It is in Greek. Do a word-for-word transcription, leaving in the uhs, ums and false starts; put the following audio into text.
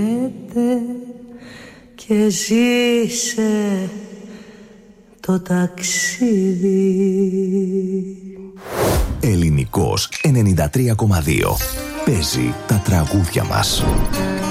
Και ζήσε το ταξίδι. Ελληνικός ενενήντα τρία κόμμα δύο. Παίζει τα τραγούδια μας.